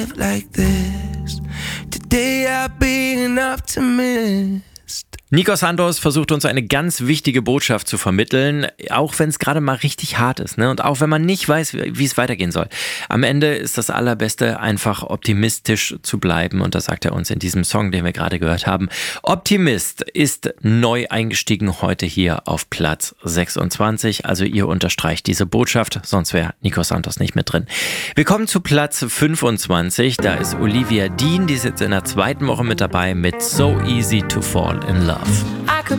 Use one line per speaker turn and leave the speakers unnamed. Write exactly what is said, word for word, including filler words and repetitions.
like this. Today I've been an optimist.
Nico Santos versucht uns eine ganz wichtige Botschaft zu vermitteln, auch wenn es gerade mal richtig hart ist, ne? Und auch wenn man nicht weiß, wie es weitergehen soll. Am Ende ist das Allerbeste, einfach optimistisch zu bleiben, und das sagt er uns in diesem Song, den wir gerade gehört haben. Optimist ist neu eingestiegen heute hier auf Platz sechsundzwanzig, also ihr unterstreicht diese Botschaft, sonst wäre Nico Santos nicht mit drin. Wir kommen zu Platz fünfundzwanzig, da ist Olivia Dean, die ist jetzt in der zweiten Woche mit dabei mit So Easy to Fall in Love.
I could